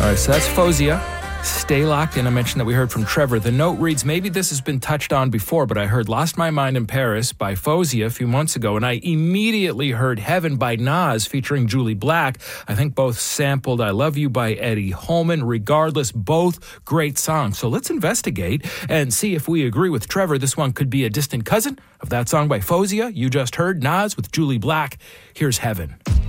All right, so that's Fozia. Stay Locked In. I mentioned that we heard from Trevor. The note reads, maybe this has been touched on before, but I heard Lost My Mind in Paris by Fozia a few months ago, and I immediately heard Heaven by Nas featuring Julie Black. I think both sampled I Love You by Eddie Holman. Regardless, both great songs. So let's investigate and see if we agree with Trevor. This one could be a distant cousin of that song by Fozia. You just heard Nas with Julie Black. Here's Heaven.